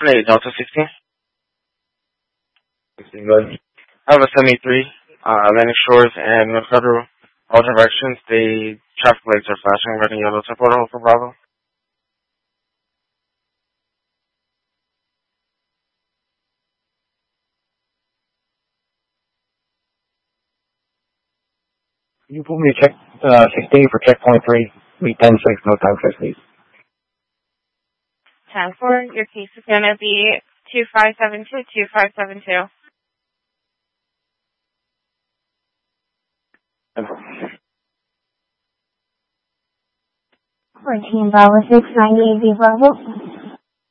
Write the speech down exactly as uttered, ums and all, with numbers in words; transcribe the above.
eight, Delta sixteen. sixteen, good. I have a seventy-three, uh, Atlantic Shores and North Federal. All directions, the traffic lights are flashing red and yellow. So photo for Bravo. Can you put me check, uh, sixteen for checkpoint three, meet ten six, no time fix, please. ten four, your case is going to be two five seven two, two five seven two. fourteen Bravo six nine eight Bravo.